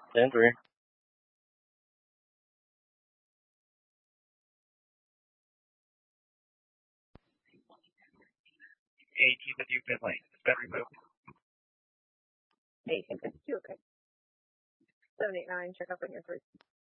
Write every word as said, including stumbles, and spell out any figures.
ten three. eighteen with you, pin lane. It's been removed. eighteen fifty-two, okay. seven eight nine, check up on your three.